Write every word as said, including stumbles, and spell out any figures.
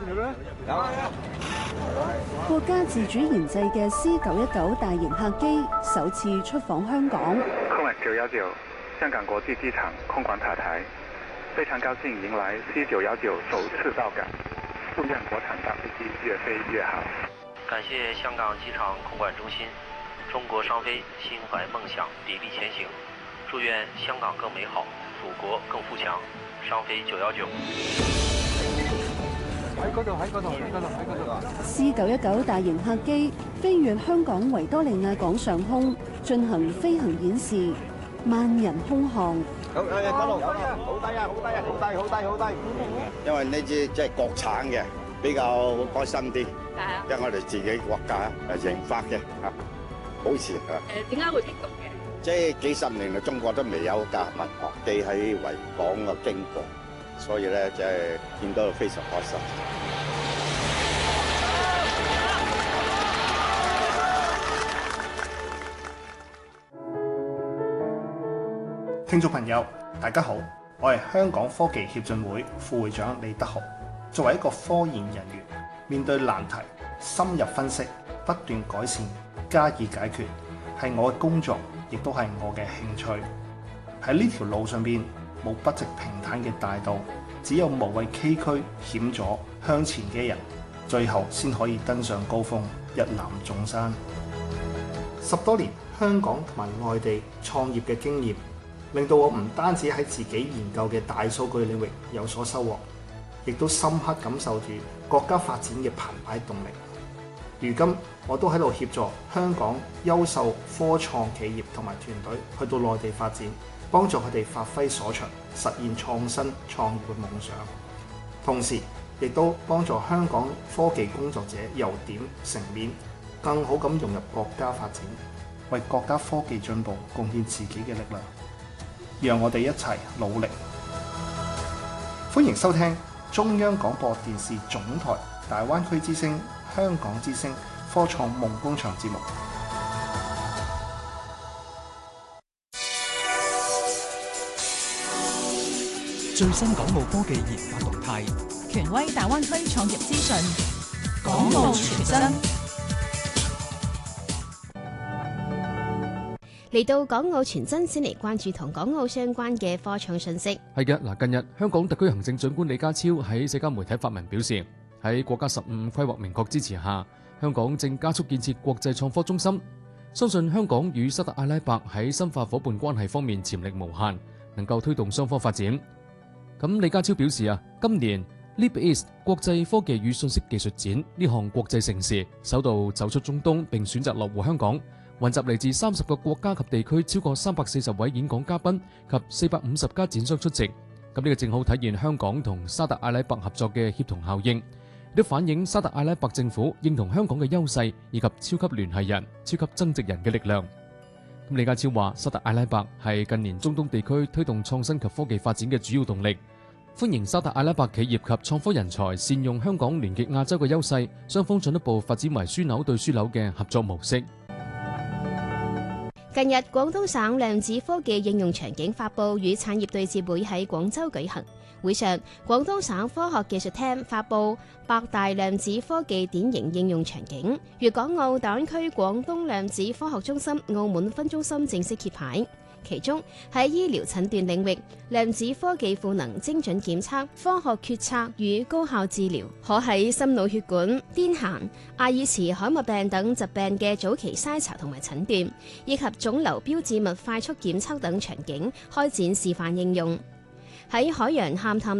國家自主研製嘅 C 九一九大型客機首次出訪香港。 空管九一九香港國際機場空管塔台，非常高興迎來 C 九一九首次到港，祝願國產大飛機越飛越好。 感謝香港機場空管中心，中國商飛心懷夢想，砥礪前行，祝願香港更美好，祖國更富強。商飛九一九。 喺嗰度，喺嗰度，喺嗰度，喺嗰度。 C 九一九大型客機飛越香港維多利亞港上空，進行飛行演示，萬人空巷。 好，誒，嗰度，好低啊，好低啊，好低，好低，好低。 因為呢支即係國產嘅，比較開心啲。 係啊。 因為我哋自己國家誒研發嘅嚇，好似嚇。 誒，點解會激動嘅？ 即係幾十年嚟，中國都未有架民航機喺維港嘅經過，所以咧即係見到非常開心。 聽眾朋友，大家好，我係香港科技協進會副會長李德豪。作為一個科研人員，面對難題，深入分析，不斷改善，加以解決，係我嘅工作，亦都係我嘅興趣。喺呢條路上邊，冇筆直平坦嘅大道，只有無畏崎嶇險阻向前嘅人，最後先可以登上高峰，一覽眾山。十多年香港同埋外地創業嘅經驗，令到我唔單止喺自己研究嘅大數據領域有所收穫，亦都深刻感受住國家發展嘅澎湃動力。如今我都喺度協助香港優秀科創企業同埋團隊去到內地發展，幫助佢哋發揮所長，實現創新創業嘅夢想。同時亦都幫助香港科技工作者由點成面，更好咁融入國家發展，為國家科技進步貢獻自己嘅力量。讓我哋一齊努力。歡迎收聽中央廣播電視總台大灣區之聲、香港之聲科創夢工場節目。 最新港澳科技研發動態， 權威大灣區創業資訊， 港澳全真。 嚟到港澳全真，先嚟關注同港澳相關嘅科創信息。 係嘅，嗱，近日香港特區行政長官李家超喺社交媒體發文表示，喺國家十五規劃明確支持下，香港正加速建設國際創科中心，相信香港與沙特阿拉伯喺深化伙伴關係方面潛力無限，能夠推動雙方發展。咁李家超表示啊，今年 Leap East 國際科技與信息技術展呢項國際盛事首度走出中東，並選擇落戶香港。雲集嚟自三十個國家及地區，超過三百四十位演講嘉賓及四百五十家展商出席。咁呢個正好體現香港同沙特阿拉伯合作嘅協同效應，亦都反映沙特阿拉伯政府認同香港嘅優勢以及超級聯繫人、超級增值人嘅力量。咁李家超話，沙特阿拉伯係近年中東地區推動創新及科技發展嘅主要動力，歡迎沙特阿拉伯企業及創科人才善用香港聯結亞洲嘅優勢，雙方進一步發展為樞紐對樞紐嘅合作模式。 近日，廣東省量子科技應用場景發佈與產業對接會喺廣州舉行。會上，廣東省科學技術廳發佈百大量子科技典型應用場景，粵港澳大灣區廣東量子科學中心澳門分中心正式揭牌。其中喺醫療診斷領域，量子科技賦能精準檢測、科學決策與高效治療，可喺心腦血管、癲癇、阿爾茨海默病等疾病嘅早期篩查同埋診斷，以及腫瘤標誌物快速檢測等場景開展示範應用。喺海洋勘探